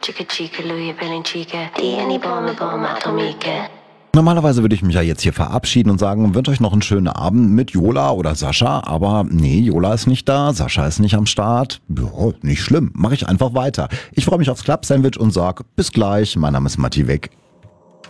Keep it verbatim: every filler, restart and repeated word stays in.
Chica chica, Louis Chica, die bombe bombe atomike. Normalerweise würde ich mich ja jetzt hier verabschieden und sagen, wünsche euch noch einen schönen Abend mit Jola oder Sascha, aber nee, Jola ist nicht da, Sascha ist nicht am Start. Ja, nicht schlimm, mache ich einfach weiter. Ich freue mich aufs Club-Sandwich und sag bis gleich, mein Name ist Matti Weg.